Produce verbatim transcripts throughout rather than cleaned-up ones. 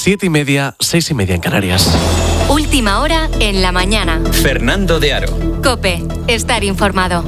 siete y media, seis y media en Canarias. Última hora en la mañana. Fernando de Aro. COPE. Estar informado.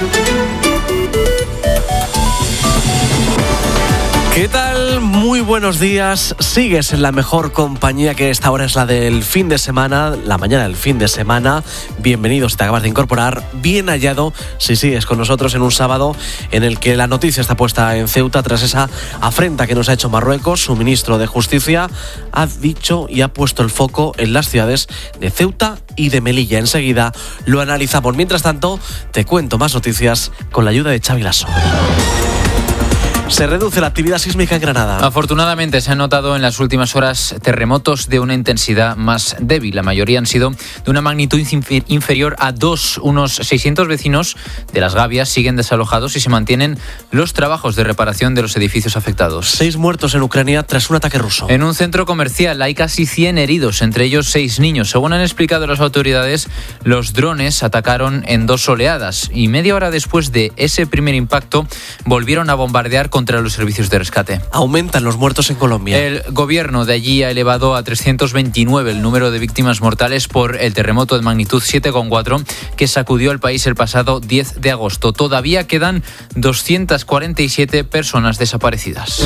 ¿Qué tal? Muy buenos días. Sigues en la mejor compañía, que esta hora es la del fin de semana, la mañana del fin de semana. Bienvenidos, te acabas de incorporar. Bien hallado si sigues con nosotros en un sábado en el que la noticia está puesta en Ceuta tras esa afrenta que nos ha hecho Marruecos. Su ministro de Justicia ha dicho y ha puesto el foco en las ciudades de Ceuta y de Melilla. Enseguida lo analizamos. Mientras tanto, te cuento más noticias con la ayuda de Xavi Lasso. Se reduce la actividad sísmica en Granada. Afortunadamente se han notado en las últimas horas terremotos de una intensidad más débil. La mayoría han sido de una magnitud inferior a dos. Unos seiscientos vecinos de Las Gavias siguen desalojados y se mantienen los trabajos de reparación de los edificios afectados. Seis muertos en Ucrania tras un ataque ruso. En un centro comercial hay casi cien heridos, entre ellos seis niños. Según han explicado las autoridades, los drones atacaron en dos oleadas y media hora después de ese primer impacto volvieron a bombardear contra los servicios de rescate. Aumentan los muertos en Colombia. El gobierno de allí ha elevado a trescientos veintinueve el número de víctimas mortales por el terremoto de magnitud siete coma cuatro que sacudió el país el pasado diez de agosto. Todavía quedan doscientas cuarenta y siete personas desaparecidas.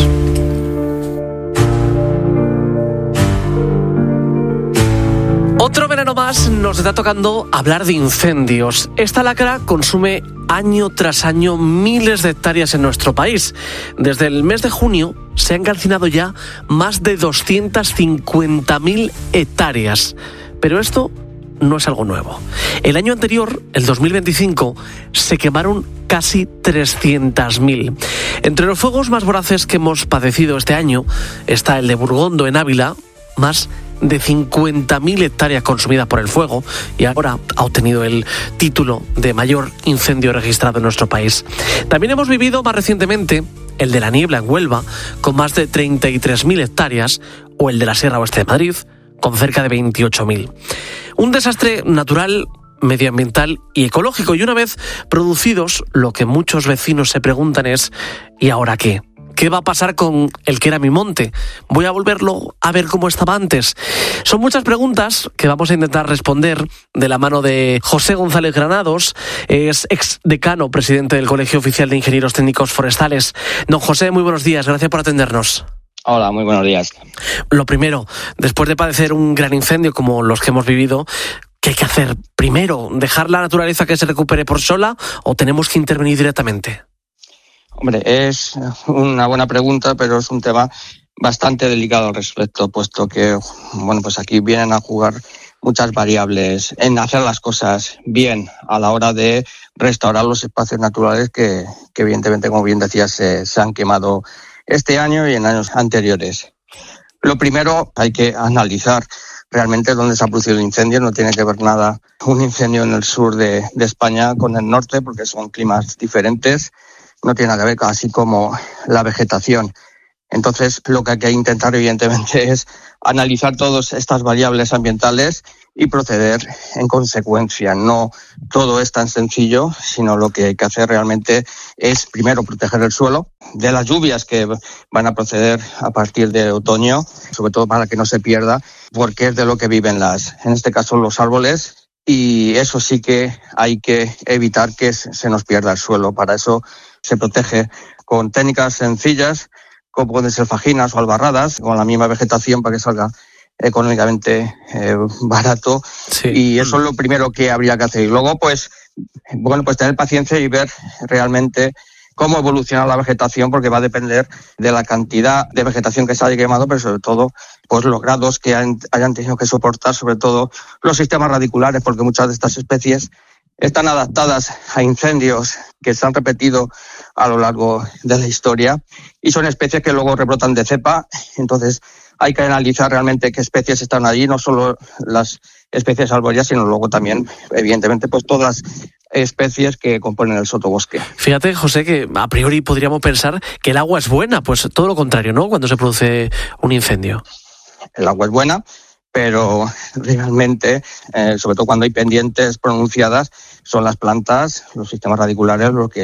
Otro verano más nos está tocando hablar de incendios. Esta lacra consume año tras año miles de hectáreas en nuestro país. Desde el mes de junio se han calcinado ya más de doscientas cincuenta mil hectáreas. Pero esto no es algo nuevo. El año anterior, el dos mil veinticinco, se quemaron casi trescientas mil. Entre los fuegos más voraces que hemos padecido este año está el de Burgondo en Ávila, más de cincuenta mil hectáreas consumidas por el fuego, y ahora ha obtenido el título de mayor incendio registrado en nuestro país. También hemos vivido más recientemente el de la Niebla en Huelva, con más de treinta y tres mil hectáreas, o el de la Sierra Oeste de Madrid, con cerca de veintiocho mil. Un desastre natural, medioambiental y ecológico, y una vez producidos, lo que muchos vecinos se preguntan es ¿y ahora qué? ¿Qué va a pasar con el que era mi monte? ¿Voy a volverlo a ver cómo estaba antes? Son muchas preguntas que vamos a intentar responder de la mano de José González Granados. Es ex decano, presidente del Colegio Oficial de Ingenieros Técnicos Forestales. Don José, muy buenos días. Gracias por atendernos. Hola, muy buenos días. Lo primero, después de padecer un gran incendio como los que hemos vivido, ¿qué hay que hacer? Primero, ¿dejar la naturaleza que se recupere por sola o tenemos que intervenir directamente? Hombre, es una buena pregunta, pero es un tema bastante delicado al respecto, puesto que, bueno, pues aquí vienen a jugar muchas variables en hacer las cosas bien a la hora de restaurar los espacios naturales que, que evidentemente, como bien decías, se, se han quemado este año y en años anteriores. Lo primero, hay que analizar realmente dónde se ha producido el incendio. No tiene que ver nada un incendio en el sur de, de España con el norte, porque son climas diferentes. No tiene nada que ver, así como la vegetación. Entonces, lo que hay que intentar, evidentemente, es analizar todas estas variables ambientales y proceder en consecuencia. No todo es tan sencillo, sino lo que hay que hacer realmente es, primero, proteger el suelo de las lluvias que van a proceder a partir de otoño, sobre todo para que no se pierda, porque es de lo que viven las, en este caso, los árboles. Y eso sí que hay que evitar que se nos pierda el suelo. Para eso se protege con técnicas sencillas, como pueden ser fajinas o albarradas, con la misma vegetación para que salga económicamente eh, barato. Sí. Y eso es lo primero que habría que hacer. Y luego, pues, bueno, pues tener paciencia y ver realmente cómo evoluciona la vegetación, porque va a depender de la cantidad de vegetación que se haya quemado, pero sobre todo pues los grados que hayan, hayan tenido que soportar, sobre todo los sistemas radiculares, porque muchas de estas especies están adaptadas a incendios que se han repetido a lo largo de la historia y son especies que luego rebrotan de cepa. Entonces hay que analizar realmente qué especies están allí, no solo las especies arbóreas, sino luego también, evidentemente, pues todas las especies que componen el sotobosque. Fíjate, José, que a priori podríamos pensar que el agua es buena, pues todo lo contrario, ¿no?, cuando se produce un incendio. El agua es buena, pero realmente, eh, sobre todo cuando hay pendientes pronunciadas, son las plantas, los sistemas radiculares, los que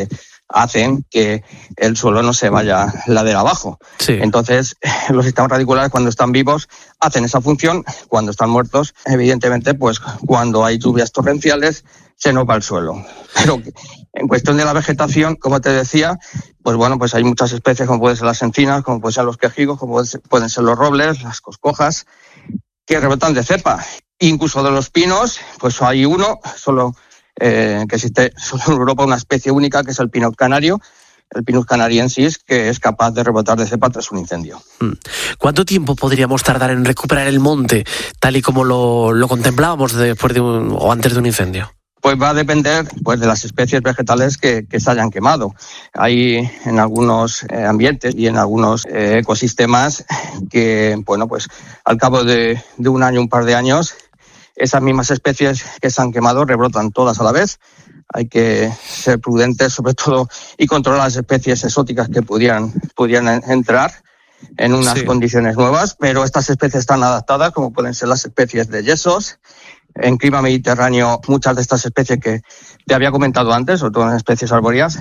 hacen que el suelo no se vaya ladera abajo. Sí. Entonces, los sistemas radiculares cuando están vivos hacen esa función, cuando están muertos, evidentemente, pues cuando hay lluvias torrenciales se nos va el suelo. Pero en cuestión de la vegetación, como te decía, pues bueno, pues hay muchas especies como pueden ser las encinas, como pueden ser los quejigos, como pueden ser los robles, las coscojas, que rebotan de cepa. Incluso de los pinos, pues hay uno, solo eh, que existe solo en Europa, una especie única, que es el pino canario, el Pinus canariensis, que es capaz de rebotar de cepa tras un incendio. ¿Cuánto tiempo podríamos tardar en recuperar el monte, tal y como lo, lo contemplábamos después de un, o antes de un incendio? Pues va a depender pues de las especies vegetales que, que se hayan quemado. Hay en algunos eh, ambientes y en algunos eh, ecosistemas que, bueno, pues al cabo de, de un año, un par de años, esas mismas especies que se han quemado rebrotan todas a la vez. Hay que ser prudentes, sobre todo, y controlar las especies exóticas que pudieran, pudieran entrar en unas sí. condiciones nuevas, pero estas especies están adaptadas, como pueden ser las especies de yesos. En clima mediterráneo, muchas de estas especies que te había comentado antes, sobre todo en especies arbóreas,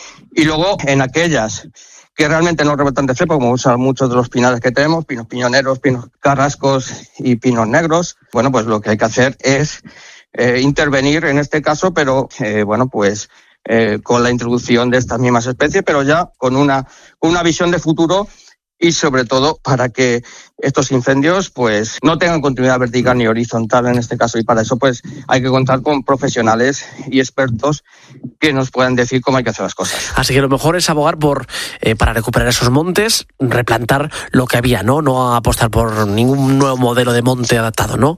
y luego en aquellas que realmente no rebotan de cepa, como usan muchos de los pinares que tenemos, pinos piñoneros, pinos carrascos y pinos negros, bueno, pues lo que hay que hacer es eh, intervenir en este caso, pero eh, bueno, pues eh, con la introducción de estas mismas especies, pero ya con una, una visión de futuro y sobre todo para que estos incendios pues no tengan continuidad vertical ni horizontal en este caso, y para eso pues hay que contar con profesionales y expertos que nos puedan decir cómo hay que hacer las cosas. Así que lo mejor es abogar por eh, para recuperar esos montes, replantar lo que había, ¿no? No apostar por ningún nuevo modelo de monte adaptado, ¿no?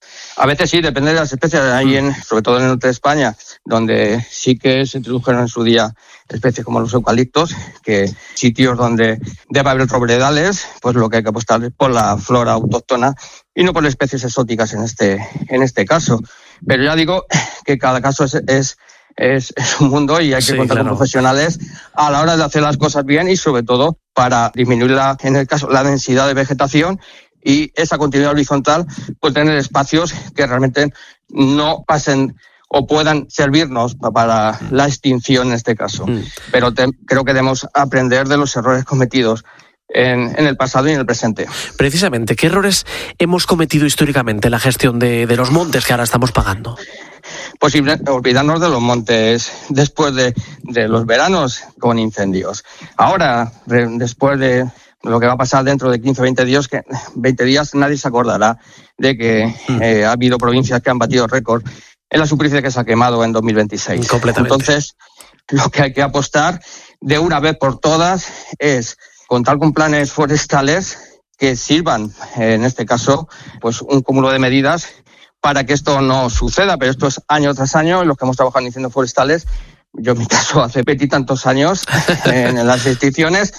A veces sí, depende de las especies. Hay, en, sobre todo en el norte de España, donde sí que se introdujeron en su día especies como los eucaliptos, que sitios donde debe haber robledales, pues lo que hay que apostar es por la flora autóctona y no por especies exóticas en este, en este caso. Pero ya digo que cada caso es, es, es, es un mundo y hay que sí, contar claro. con profesionales a la hora de hacer las cosas bien y sobre todo para disminuir la, en el caso, la densidad de vegetación y esa continuidad horizontal, pues tener espacios que realmente no pasen o puedan servirnos para la extinción en este caso. Mm. Pero te, creo que debemos aprender de los errores cometidos en, en el pasado y en el presente. Precisamente, ¿qué errores hemos cometido históricamente en la gestión de, de los montes que ahora estamos pagando? Pues olvidarnos de los montes después de, de los veranos con incendios. Ahora, re, después de lo que va a pasar dentro de quince o veinte días, que veinte días nadie se acordará de que eh, ha habido provincias que han batido récord en la superficie que se ha quemado en dos mil veintiséis. Completamente. Entonces, lo que hay que apostar de una vez por todas es contar con planes forestales que sirvan, en este caso, pues un cúmulo de medidas para que esto no suceda, pero esto es año tras año, los que hemos trabajado en incendios forestales. Yo en mi caso hace veintitantos años en las extinciones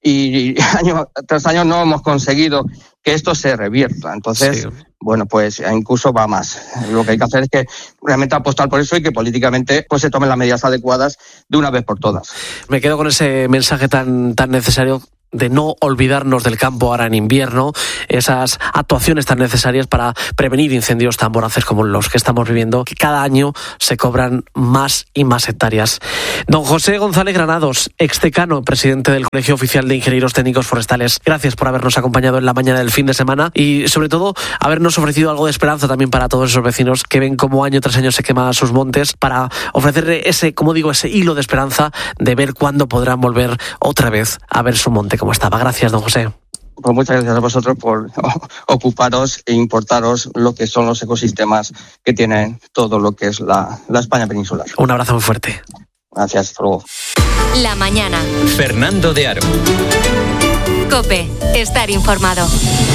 y año tras año no hemos conseguido que esto se revierta. Entonces, sí. bueno, pues incluso va más. Lo que hay que hacer es que realmente apostar por eso y que políticamente pues se tomen las medidas adecuadas de una vez por todas. Me quedo con ese mensaje tan, tan necesario de no olvidarnos del campo ahora en invierno, esas actuaciones tan necesarias para prevenir incendios tan voraces como los que estamos viviendo, que cada año se cobran más y más hectáreas. Don José González Granados, exdecano, presidente del Colegio Oficial de Ingenieros Técnicos Forestales, gracias por habernos acompañado en la mañana del fin de semana y sobre todo habernos ofrecido algo de esperanza también para todos esos vecinos que ven cómo año tras año se queman sus montes, para ofrecerle ese, como digo, ese hilo de esperanza de ver cuándo podrán volver otra vez a ver su monte como estaba. Gracias, don José. Pues muchas gracias a vosotros por ocuparos e importaros lo que son los ecosistemas que tienen todo lo que es la, la España peninsular. Un abrazo muy fuerte. Gracias, hasta luego. La mañana. Fernando de Aro. COPE, estar informado.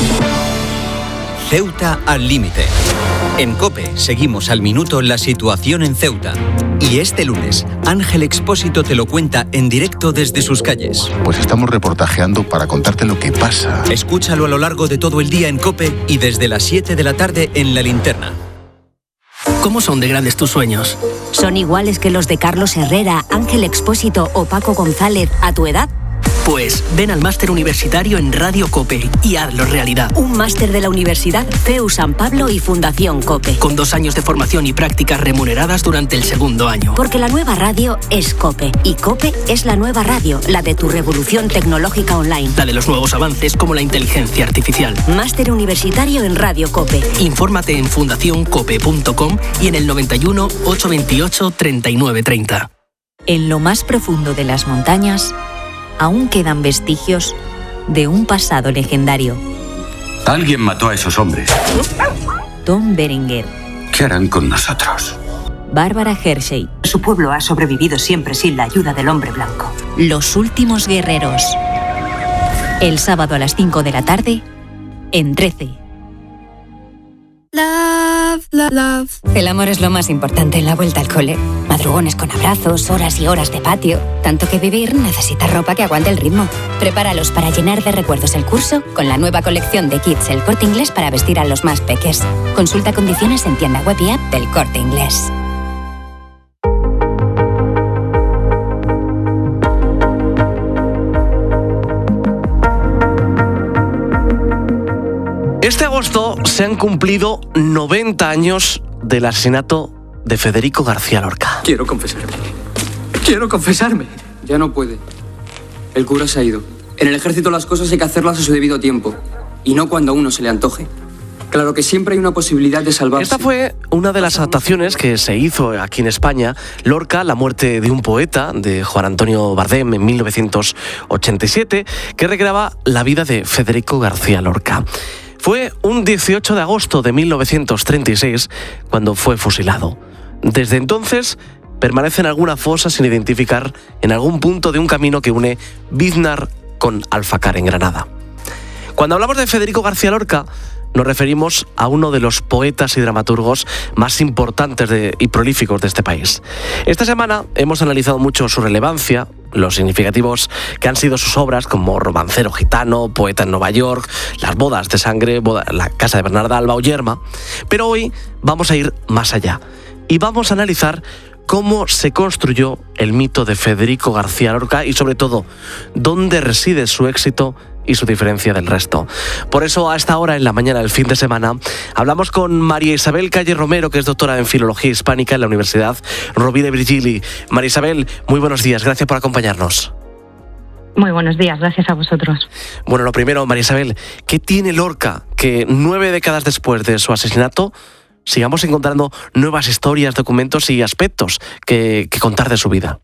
Ceuta al límite. En COPE seguimos al minuto la situación en Ceuta. Y este lunes, Ángel Expósito te lo cuenta en directo desde sus calles. Pues estamos reportajeando para contarte lo que pasa. Escúchalo a lo largo de todo el día en COPE y desde las siete de la tarde en La Linterna. ¿Cómo son de grandes tus sueños? ¿Son iguales que los de Carlos Herrera, Ángel Expósito o Paco González a tu edad? Pues ven al máster universitario en Radio COPE y hazlo realidad. Un máster de la Universidad C E U San Pablo y Fundación COPE. Con dos años de formación y prácticas remuneradas durante el segundo año. Porque la nueva radio es COPE. Y COPE es la nueva radio, la de tu revolución tecnológica online. La de los nuevos avances como la inteligencia artificial. Máster universitario en Radio COPE. Infórmate en fundación cope punto com y en el noventa y uno, ochocientos veintiocho, treinta y nueve treinta. En lo más profundo de las montañas, aún quedan vestigios de un pasado legendario. Alguien mató a esos hombres. Tom Berenger. ¿Qué harán con nosotros? Bárbara Hershey. Su pueblo ha sobrevivido siempre sin la ayuda del hombre blanco. Los últimos guerreros. El sábado a las cinco de la tarde, en trece. Love, love, love. El amor es lo más importante en la vuelta al cole. Madrugones con abrazos, horas y horas de patio. Tanto que vivir necesita ropa que aguante el ritmo. Prepáralos para llenar de recuerdos el curso con la nueva colección de kits El Corte Inglés para vestir a los más peques. Consulta condiciones en tienda web y app del Corte Inglés. Este agosto se han cumplido noventa años del asesinato de Federico García Lorca. Quiero confesarme. Quiero confesarme. Ya no puede. El cura se ha ido. En el ejército las cosas hay que hacerlas a su debido tiempo. Y no cuando a uno se le antoje. Claro que siempre hay una posibilidad de salvarse. Esta fue una de las adaptaciones que se hizo aquí en España. Lorca, la muerte de un poeta, de Juan Antonio Bardem, en mil novecientos ochenta y siete, que recreaba la vida de Federico García Lorca. Fue un dieciocho de agosto de mil novecientos treinta y seis cuando fue fusilado. Desde entonces permanece en alguna fosa sin identificar en algún punto de un camino que une Biznar con Alfacar en Granada. Cuando hablamos de Federico García Lorca, nos referimos a uno de los poetas y dramaturgos más importantes de, y prolíficos de este país. Esta semana hemos analizado mucho su relevancia, los significativos que han sido sus obras, como Romancero gitano, Poeta en Nueva York, Las bodas de sangre, boda, La casa de Bernarda Alba o Yerma. Pero hoy vamos a ir más allá y vamos a analizar cómo se construyó el mito de Federico García Lorca y, sobre todo, dónde reside su éxito y su diferencia del resto. Por eso, a esta hora, en la mañana del fin de semana, hablamos con María Isabel Calle Romero, que es doctora en Filología Hispánica en la Universidad Rovira i Virgili. María Isabel, muy buenos días, gracias por acompañarnos. Muy buenos días, gracias a vosotros. Bueno, lo primero, María Isabel, ¿qué tiene Lorca que nueve décadas después de su asesinato sigamos encontrando nuevas historias, documentos y aspectos que, que contar de su vida?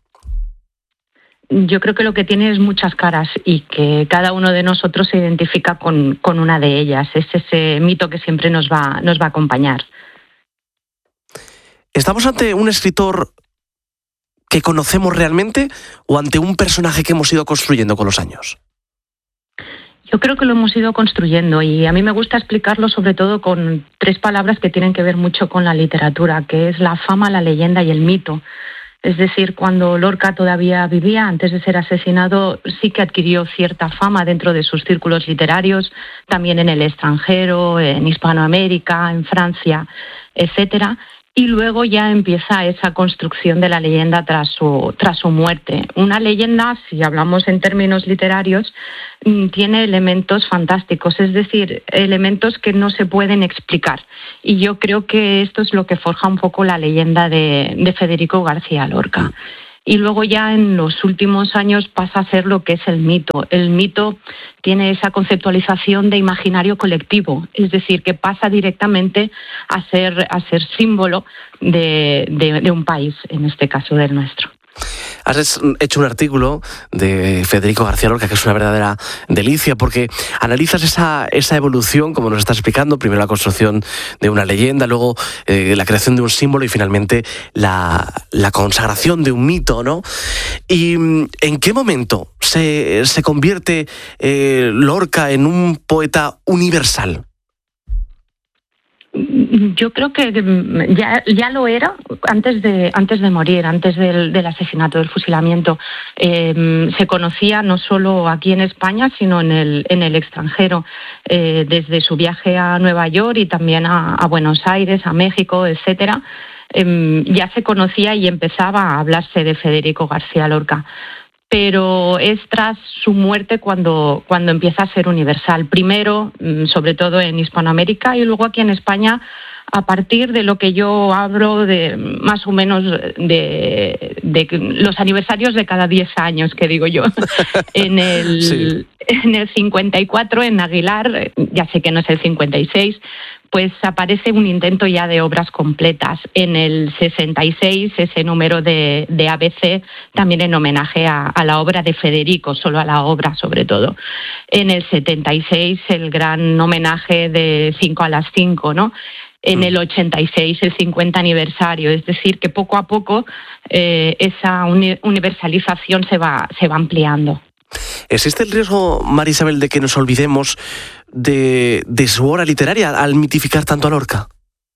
Yo creo que lo que tiene es muchas caras y que cada uno de nosotros se identifica con, con una de ellas. Es ese mito que siempre nos va, nos va a acompañar. ¿Estamos ante un escritor que conocemos realmente o ante un personaje que hemos ido construyendo con los años? Yo creo que lo hemos ido construyendo y a mí me gusta explicarlo sobre todo con tres palabras que tienen que ver mucho con la literatura, que es la fama, la leyenda y el mito. Es decir, cuando Lorca todavía vivía, antes de ser asesinado, sí que adquirió cierta fama dentro de sus círculos literarios, también en el extranjero, en Hispanoamérica, en Francia, etcétera. Y luego ya empieza esa construcción de la leyenda tras su, tras su muerte. Una leyenda, si hablamos en términos literarios, tiene elementos fantásticos, es decir, elementos que no se pueden explicar. Y yo creo que esto es lo que forja un poco la leyenda de, de Federico García Lorca. Y luego ya en los últimos años pasa a ser lo que es el mito. El mito tiene esa conceptualización de imaginario colectivo, es decir, que pasa directamente a ser, a ser símbolo de, de, de un país, en este caso del nuestro. Has hecho un artículo de Federico García Lorca que es una verdadera delicia porque analizas esa, esa evolución, como nos estás explicando, primero la construcción de una leyenda, luego eh, la creación de un símbolo y finalmente la, la consagración de un mito, ¿no? ¿Y en qué momento se, se convierte eh, Lorca en un poeta universal? Yo creo que ya, ya lo era antes de, antes de morir, antes del, del asesinato, del fusilamiento. Eh, se conocía no solo aquí en España, sino en el, en el extranjero, eh, desde su viaje a Nueva York y también a, a Buenos Aires, a México, etcétera. Eh, ya se conocía y empezaba a hablarse de Federico García Lorca. pero es tras su muerte cuando, cuando empieza a ser universal. Primero, sobre todo en Hispanoamérica, y luego aquí en España, a partir de lo que yo hablo de más o menos de, de los aniversarios de cada diez años, que digo yo. En el, sí. en el cincuenta y cuatro, en Aguilar, ya sé que no es el cincuenta y seis, pues aparece un intento ya de obras completas. En el sesenta y seis, ese número de, de A B C, también en homenaje a, a la obra de Federico, solo a la obra sobre todo. En el setenta y seis, el gran homenaje de cinco a las cinco, ¿no? En el ochenta y seis, el cincuenta aniversario. Es decir, que poco a poco eh, esa uni- universalización se va, se va ampliando. ¿Existe el riesgo, María Isabel, de que nos olvidemos de, de su obra literaria al mitificar tanto a Lorca?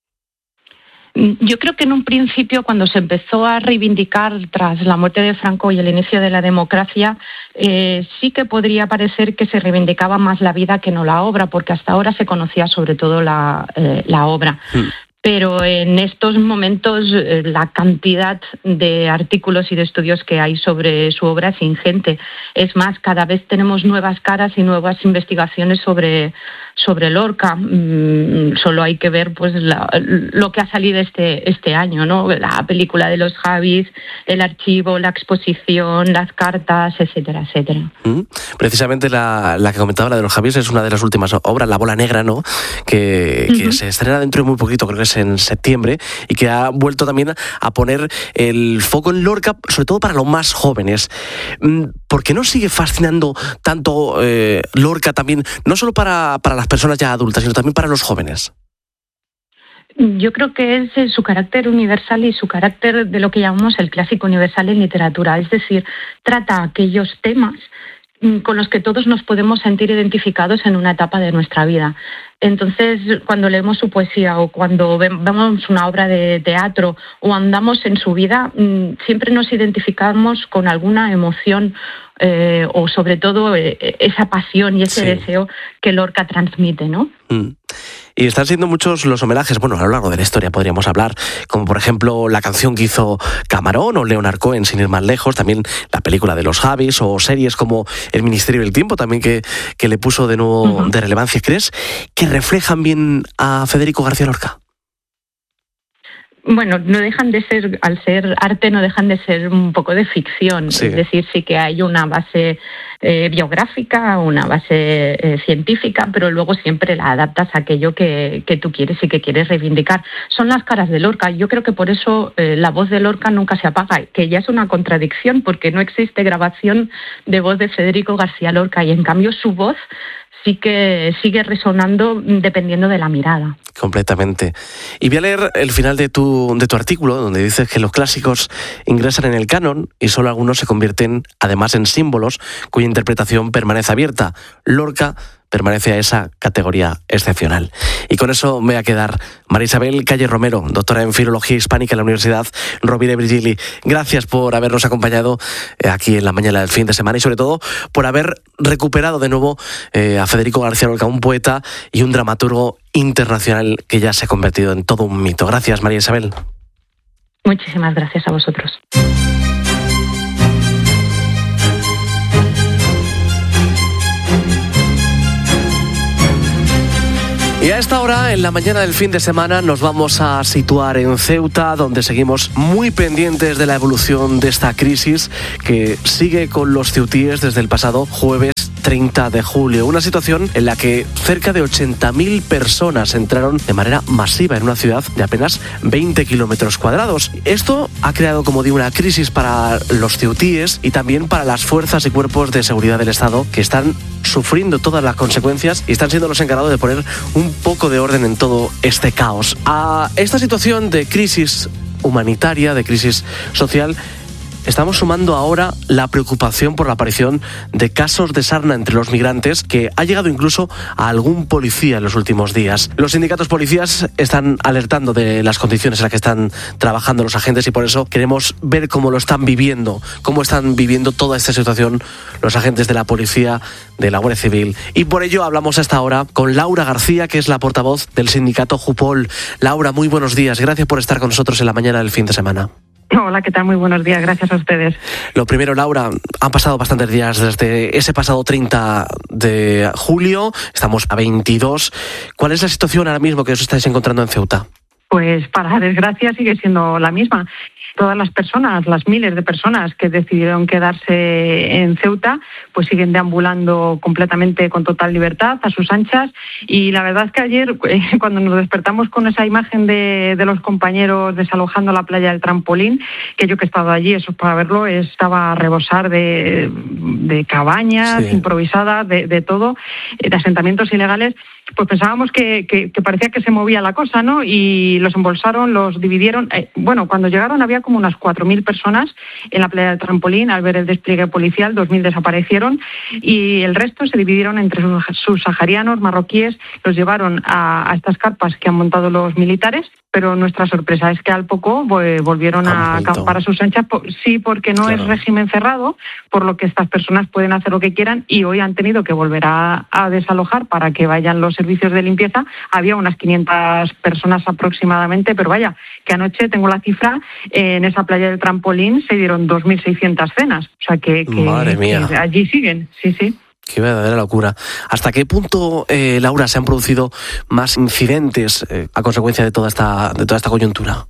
Yo creo que en un principio, cuando se empezó a reivindicar tras la muerte de Franco y el inicio de la democracia, eh, sí que podría parecer que se reivindicaba más la vida que no la obra, porque hasta ahora se conocía sobre todo la, eh, la obra. Mm. Pero en estos momentos eh, la cantidad de artículos y de estudios que hay sobre su obra es ingente. Es más, cada vez tenemos nuevas caras y nuevas investigaciones sobre, sobre Lorca. Mm, solo hay que ver pues la, lo que ha salido este, este año, ¿no? La película de los Javis, el archivo, la exposición, las cartas, etcétera, etcétera. Mm, precisamente la, la que comentaba, la de los Javis, es una de las últimas obras, La bola negra, ¿no? Que, que uh-huh. se estrena dentro de muy poquito, creo que es en septiembre, y que ha vuelto también a poner el foco en Lorca, sobre todo para los más jóvenes. ¿Por qué nos sigue fascinando tanto eh, Lorca también, no solo para, para las personas ya adultas, sino también para los jóvenes? Yo creo que es su carácter universal y su carácter de lo que llamamos el clásico universal en literatura, es decir, trata aquellos temas con los que todos nos podemos sentir identificados en una etapa de nuestra vida. Entonces, cuando leemos su poesía o cuando vemos una obra de teatro o andamos en su vida, siempre nos identificamos con alguna emoción eh, o sobre todo eh, esa pasión y ese sí. deseo que Lorca transmite, ¿no? Mm. Y están siendo muchos los homenajes, bueno, a lo largo de la historia podríamos hablar, como por ejemplo la canción que hizo Camarón o Leonard Cohen, sin ir más lejos, también la película de los Javis o series como El Ministerio del Tiempo, también que, que le puso de nuevo uh-huh. de relevancia. ¿Crees que reflejan bien a Federico García Lorca? Bueno, no dejan de ser, al ser arte, no dejan de ser un poco de ficción. Sí. Es decir, sí que hay una base eh, biográfica, una base eh, científica, pero luego siempre la adaptas a aquello que, que tú quieres y que quieres reivindicar. Son las caras de Lorca. Yo creo que por eso eh, la voz de Lorca nunca se apaga, que ya es una contradicción, porque no existe grabación de voz de Federico García Lorca, y en cambio su voz sí que sigue resonando dependiendo de la mirada. Completamente. Y voy a leer el final de tu, de tu artículo, donde dices que los clásicos ingresan en el canon y solo algunos se convierten además en símbolos cuya interpretación permanece abierta. Lorca permanece a esa categoría excepcional. Y con eso me voy a quedar. María Isabel Calle Romero, doctora en Filología Hispánica en la Universidad Rovira i Virgili. Gracias por habernos acompañado aquí en la mañana del fin de semana y sobre todo por haber recuperado de nuevo eh, a Federico García Lorca, un poeta y un dramaturgo internacional que ya se ha convertido en todo un mito. Gracias, María Isabel. Muchísimas gracias a vosotros. Y a esta hora, en la mañana del fin de semana, nos vamos a situar en Ceuta, donde seguimos muy pendientes de la evolución de esta crisis que sigue con los ceutíes desde el pasado jueves treinta de julio. Una situación en la que cerca de ochenta mil personas entraron de manera masiva en una ciudad de apenas veinte kilómetros cuadrados. Esto ha creado, como digo, una crisis para los ceutíes y también para las fuerzas y cuerpos de seguridad del Estado, que están sufriendo todas las consecuencias y están siendo los encargados de poner un poco de orden en todo este caos. A esta situación de crisis humanitaria, de crisis social, estamos sumando ahora la preocupación por la aparición de casos de sarna entre los migrantes, que ha llegado incluso a algún policía en los últimos días. Los sindicatos policías están alertando de las condiciones en las que están trabajando los agentes y por eso queremos ver cómo lo están viviendo, cómo están viviendo toda esta situación los agentes de la policía, de la Guardia Civil. Y por ello hablamos hasta ahora con Laura García, que es la portavoz del sindicato Jupol. Laura, muy buenos días. Gracias por estar con nosotros en la mañana del fin de semana. Hola, ¿qué tal? Muy buenos días, gracias a ustedes. Lo primero, Laura, han pasado bastantes días desde ese pasado treinta de julio, estamos a veintidós. ¿Cuál es la situación ahora mismo que os estáis encontrando en Ceuta? Pues para desgracia sigue siendo la misma. Todas las personas, las miles de personas que decidieron quedarse en Ceuta, pues siguen deambulando completamente con total libertad a sus anchas. Y la verdad es que ayer, cuando nos despertamos con esa imagen de, de los compañeros desalojando la playa del Trampolín, que yo que he estado allí, eso para verlo, estaba a rebosar de, de cabañas sí. improvisadas, de, de todo, de asentamientos ilegales, pues pensábamos que, que, que parecía que se movía la cosa, ¿no? Y los embolsaron, los dividieron. Eh, bueno, cuando llegaron había como unas cuatro mil personas en la playa del Trampolín. Al ver el despliegue policial, dos mil desaparecieron y el resto se dividieron entre sus subsaharianos, marroquíes, los llevaron a, a estas carpas que han montado los militares. Pero nuestra sorpresa es que al poco volvieron a acampar a sus anchas. Sí, porque no claro. es régimen cerrado, por lo que estas personas pueden hacer lo que quieran y hoy han tenido que volver a, a desalojar para que vayan los servicios de limpieza. Había unas quinientas personas aproximadamente, pero vaya, que anoche tengo la cifra, eh, en esa playa del Trampolín se dieron dos mil seiscientas cenas. O sea que, que, Madre mía. que allí siguen, sí, sí. Qué verdadera locura. ¿Hasta qué punto, eh, Laura, se han producido más incidentes eh, a consecuencia de toda esta, de toda esta coyuntura?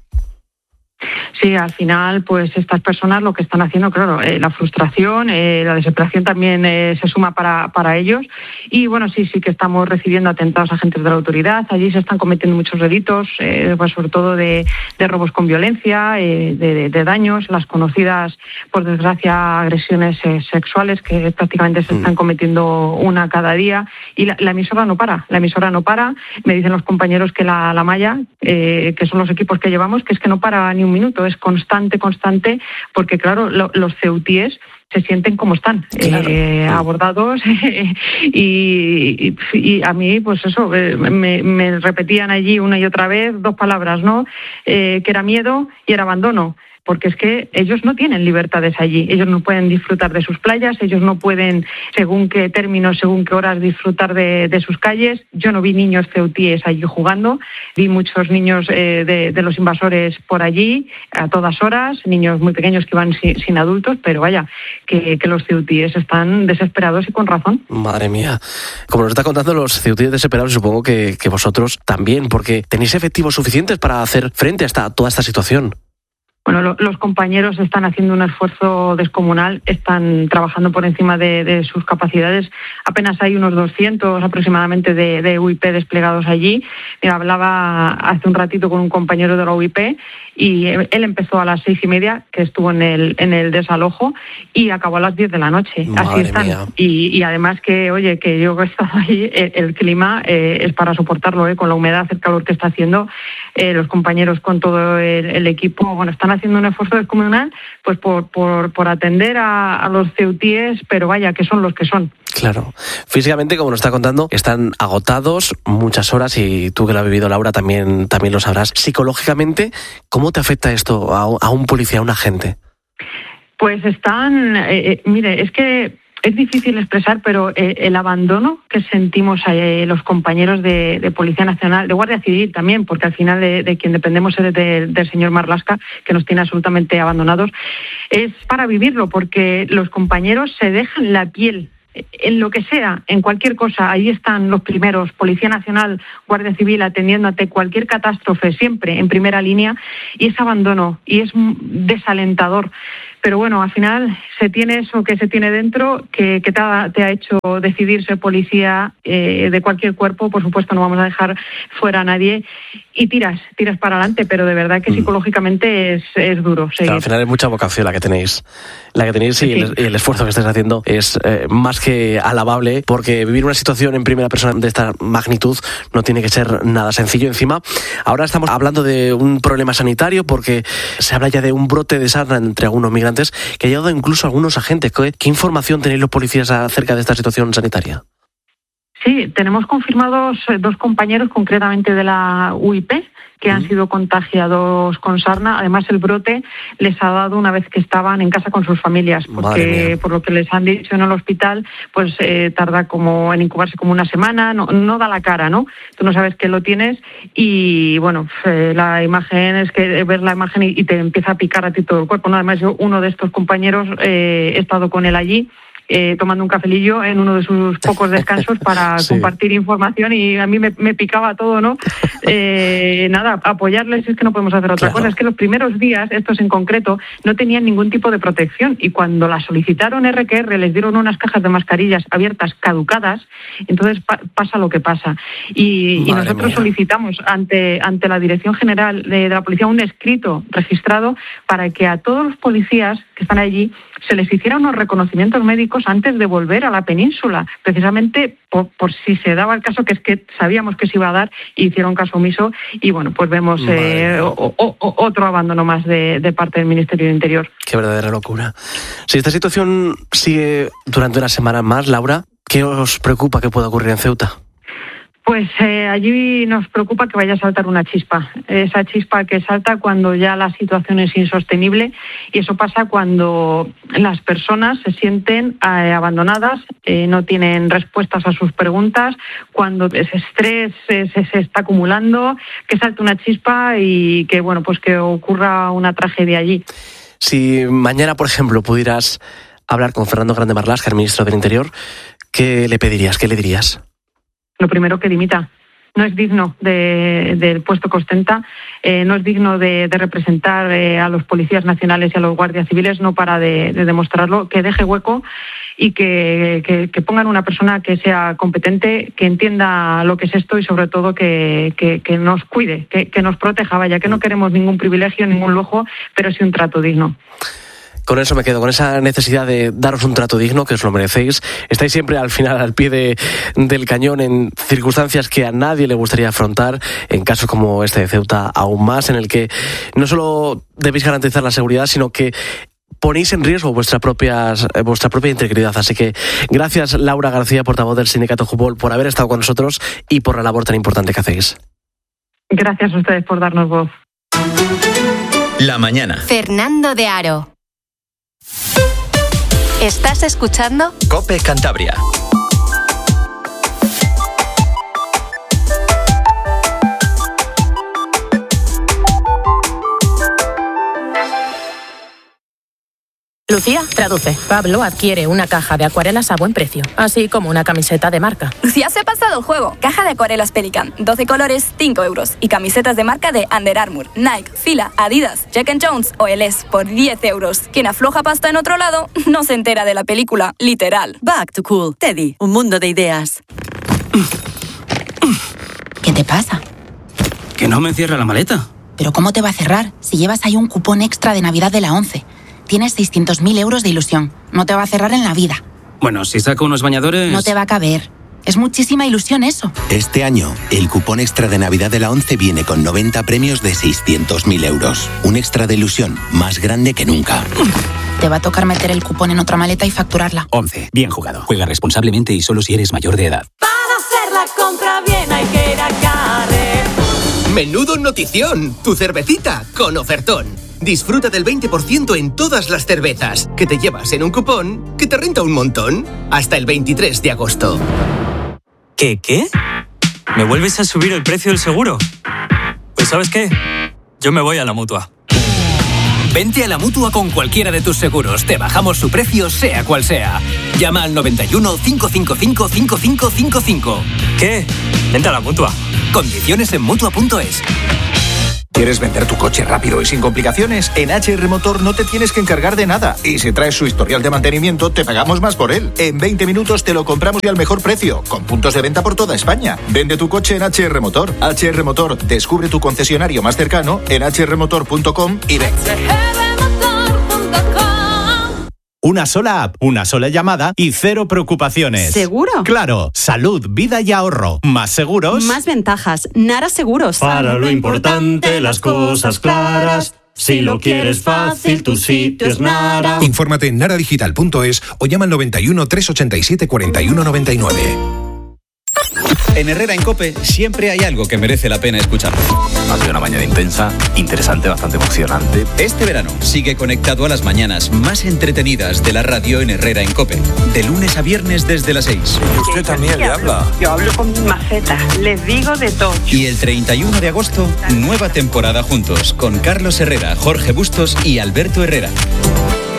Sí, al final, pues estas personas lo que están haciendo, claro, eh, la frustración, eh, la desesperación también eh, se suma para, para ellos. Y bueno, sí, sí que estamos recibiendo atentados a agentes de la autoridad. Allí se están cometiendo muchos delitos, eh, pues sobre todo de, de robos con violencia, eh, de, de, de daños, las conocidas, por desgracia, agresiones eh, sexuales que prácticamente se están cometiendo una cada día. Y la, la emisora no para, la emisora no para. Me dicen los compañeros que la, la malla, eh, que son los equipos que llevamos, que es que no para ni un minuto, es constante, constante, porque claro, lo, los ceutíes se sienten como están, claro. eh, abordados y, y, y a mí, pues eso, me, me repetían allí una y otra vez dos palabras, ¿no? Eh, que era miedo y era abandono. Porque es que ellos no tienen libertades allí, ellos no pueden disfrutar de sus playas, ellos no pueden, según qué términos, según qué horas, disfrutar de, de sus calles. Yo no vi niños ceutíes allí jugando, vi muchos niños eh, de, de los invasores por allí a todas horas, niños muy pequeños que iban sin, sin adultos, pero vaya, que, que los ceutíes están desesperados y con razón. Madre mía, como nos está contando los ceutíes desesperados, supongo que, que vosotros también, porque tenéis efectivos suficientes para hacer frente a esta, toda esta situación. Bueno, lo, los compañeros están haciendo un esfuerzo descomunal, están trabajando por encima de, de sus capacidades. Apenas hay unos doscientos aproximadamente de, de U I P desplegados allí. Mira, hablaba hace un ratito con un compañero de la U I P y él empezó a las seis y media, que estuvo en el en el desalojo, y acabó a las diez de la noche. Madre Así están. Mía. Y, y además que, oye, que yo he estado ahí, el, el clima eh, es para soportarlo, eh, con la humedad, el calor que está haciendo. Eh, los compañeros con todo el, el equipo, bueno, están haciendo un esfuerzo descomunal pues por, por, por atender a, a los ceutíes, pero vaya, que son los que son. Claro. Físicamente, como nos está contando, están agotados muchas horas y tú que lo has vivido, Laura, también, también lo sabrás. Psicológicamente, ¿cómo te afecta esto a, a un policía, a un agente? Pues están, eh, mire, es que es difícil expresar, pero eh, el abandono que sentimos eh, los compañeros de, de Policía Nacional, de Guardia Civil también, porque al final de, de quien dependemos es de, del señor Marlaska, que nos tiene absolutamente abandonados, es para vivirlo, porque los compañeros se dejan la piel en lo que sea, en cualquier cosa. Ahí están los primeros, Policía Nacional, Guardia Civil, atendiendo ante cualquier catástrofe, siempre en primera línea, y es abandono, y es desalentador. Pero bueno, al final se tiene eso que se tiene dentro, que, que te, ha, te ha hecho decidir ser policía eh, de cualquier cuerpo. Por supuesto, no vamos a dejar fuera a nadie. Y tiras, tiras para adelante, pero de verdad que psicológicamente es, es duro seguir. Claro, al final es mucha vocación la que tenéis. La que tenéis y, sí. el, y el esfuerzo que estáis haciendo es eh, más que alabable, porque vivir una situación en primera persona de esta magnitud no tiene que ser nada sencillo. Encima, ahora estamos hablando de un problema sanitario, porque se habla ya de un brote de sarna entre algunos migrantes que ha llegado incluso a algunos agentes. ¿Qué, qué información tenéis los policías acerca de esta situación sanitaria? Sí, tenemos confirmados dos compañeros, concretamente de la U I P, que han sido contagiados con sarna. Además, el brote les ha dado una vez que estaban en casa con sus familias, porque por lo que les han dicho en el hospital, pues eh, tarda como en incubarse como una semana, no, no da la cara, ¿no? Tú no sabes que lo tienes y, bueno, eh, la imagen es que ver la imagen y, y te empieza a picar a ti todo el cuerpo, ¿no? Además, yo, uno de estos compañeros, eh, he estado con él allí, Eh, tomando un cafelillo en uno de sus pocos descansos para sí. compartir información y a mí me, me picaba todo, ¿no? Eh, nada, apoyarles es que no podemos hacer otra claro. cosa. Es que los primeros días, estos en concreto, no tenían ningún tipo de protección y cuando la solicitaron erre que erre les dieron unas cajas de mascarillas abiertas caducadas, entonces pa- pasa lo que pasa. Y, y nosotros mía. solicitamos ante, ante la Dirección General de, de la Policía un escrito registrado para que a todos los policías que están allí se les hiciera unos reconocimientos médicos antes de volver a la península, precisamente por, por si se daba el caso, que es que sabíamos que se iba a dar y hicieron caso omiso y bueno, pues vemos eh, o, o, o, otro abandono más de, de parte del Ministerio del Interior. Qué verdadera locura. Si esta situación sigue durante una semana más, Laura, ¿qué os preocupa que pueda ocurrir en Ceuta? Pues eh, allí nos preocupa que vaya a saltar una chispa, esa chispa que salta cuando ya la situación es insostenible y eso pasa cuando las personas se sienten eh, abandonadas, eh, no tienen respuestas a sus preguntas, cuando ese estrés eh, se, se está acumulando, que salte una chispa y que bueno pues que ocurra una tragedia allí. Si mañana, por ejemplo, pudieras hablar con Fernando Grande Marlaska, el ministro del Interior, ¿qué le pedirías? ¿Qué le dirías? Lo primero, que dimita. No es digno de, del puesto que ostenta, eh, no es digno de, de representar eh, a los policías nacionales y a los guardias civiles, no para de, de demostrarlo, que deje hueco y que, que, que pongan una persona que sea competente, que entienda lo que es esto y sobre todo que, que, que nos cuide, que, que nos proteja, vaya, que no queremos ningún privilegio, ningún lujo, pero sí un trato digno. Con eso me quedo, con esa necesidad de daros un trato digno, que os lo merecéis. Estáis siempre al final, al pie de, del cañón, en circunstancias que a nadie le gustaría afrontar, en casos como este de Ceuta aún más, en el que no solo debéis garantizar la seguridad, sino que ponéis en riesgo vuestra propia, vuestra propia integridad. Así que gracias, Laura García, portavoz del Sindicato Jupol, por haber estado con nosotros y por la labor tan importante que hacéis. Gracias a ustedes por darnos voz. La mañana. Fernando de Aro. ¿Estás escuchando? COPE Cantabria. Lucía, traduce. Pablo adquiere una caja de acuarelas a buen precio, así como una camiseta de marca. Lucía se ha pasado el juego. Caja de acuarelas Pelican, doce colores, cinco euros. Y camisetas de marca de Under Armour, Nike, Fila, Adidas, Jack and Jones o L S por diez euros. Quien afloja pasta en otro lado no se entera de la película, literal. Back to Cool. Teddy, un mundo de ideas. ¿Qué te pasa? Que no me cierra la maleta. ¿Pero cómo te va a cerrar si llevas ahí un cupón extra de Navidad de la ONCE? Tienes seiscientos mil euros de ilusión. No te va a cerrar en la vida. Bueno, si saco unos bañadores... No te va a caber. Es muchísima ilusión eso. Este año, el cupón extra de Navidad de la ONCE viene con noventa premios de seiscientos mil euros. Un extra de ilusión más grande que nunca. Te va a tocar meter el cupón en otra maleta y facturarla. ONCE. Bien jugado. Juega responsablemente y solo si eres mayor de edad. Para hacer la compra bien hay que ir a Carrefour. Menudo notición. Tu cervecita con ofertón. Disfruta del veinte por ciento en todas las cervezas, que te llevas en un cupón que te renta un montón. Hasta el veintitrés de agosto. ¿Qué, qué? ¿Me vuelves a subir el precio del seguro? Pues ¿sabes qué? Yo me voy a la Mutua. Vente a la Mutua con cualquiera de tus seguros. Te bajamos su precio, sea cual sea. Llama al noventa y uno, cinco cinco cinco, cinco cinco cinco cinco. ¿Qué? Vente a la Mutua. Condiciones en Mutua punto es. ¿Quieres vender tu coche rápido y sin complicaciones? En H R Motor no te tienes que encargar de nada. Y si traes su historial de mantenimiento, te pagamos más por él. En veinte minutos te lo compramos y al mejor precio, con puntos de venta por toda España. Vende tu coche en H R Motor. H R Motor, descubre tu concesionario más cercano en h r motor punto com y ven. Una sola app, una sola llamada y cero preocupaciones. ¿Seguro? Claro, salud, vida y ahorro. Más seguros. Más ventajas. Nara Seguros. Para lo importante, las cosas claras. Si lo quieres fácil, tu sitio es Nara. Infórmate en nara digital punto es o llama al noventa y uno, trescientos ochenta y siete, cuarenta y uno noventa y nueve. En Herrera en COPE siempre hay algo que merece la pena escuchar. Ha sido una mañana intensa, interesante, bastante emocionante. Este verano sigue conectado a las mañanas más entretenidas de la radio en Herrera en COPE. De lunes a viernes desde las seis. Usted también le habla. Yo hablo con mis macetas, les digo de todo. Y el treinta y uno de agosto, nueva temporada juntos con Carlos Herrera, Jorge Bustos y Alberto Herrera.